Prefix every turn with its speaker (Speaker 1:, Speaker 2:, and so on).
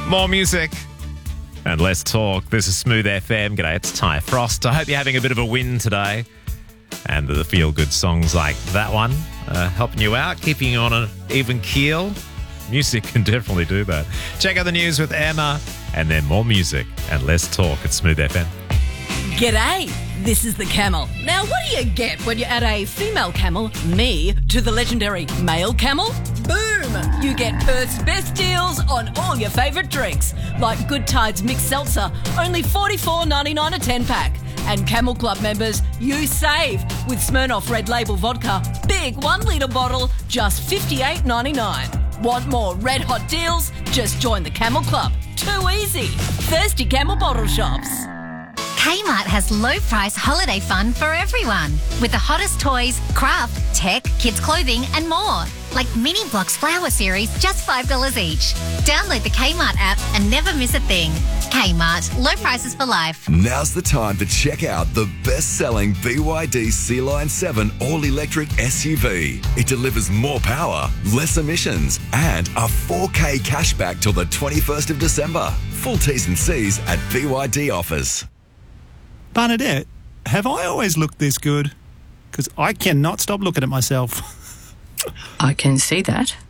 Speaker 1: More music and less talk. This is Smooth FM. G'day, it's Ty Frost. I hope you're having a bit of a win today. And the feel-good songs like that one helping you out, keeping you on an even keel. Music can definitely do that. Check out the news with Emma, and then more music and less talk at Smooth FM.
Speaker 2: G'day, this is the Camel. Now, what do you get when you add a female camel, me, to the legendary male camel? Boom! You get Perth's best deals on all your favourite drinks, like Good Tides Mixed Seltzer, only $44.99 a 10-pack. And Camel Club members, you save with Smirnoff Red Label Vodka, big 1 litre bottle, just $58.99. Want more red hot deals? Just join the Camel Club. Too easy. Thirsty Camel bottle shops.
Speaker 3: Kmart has low-price holiday fun for everyone. With the hottest toys, craft, tech, kids' clothing and more. Like Mini Blocks Flower Series, just $5 each. Download the Kmart app and never miss a thing. Kmart, low prices for life.
Speaker 4: Now's the time to check out the best-selling BYD Sea-Line 7 all-electric SUV. It delivers more power, less emissions, and a 4K cashback till the 21st of December. Full T's and C's at BYD offers.
Speaker 5: Bernadette, have I always looked this good? Because I cannot stop looking at myself.
Speaker 6: I can see that.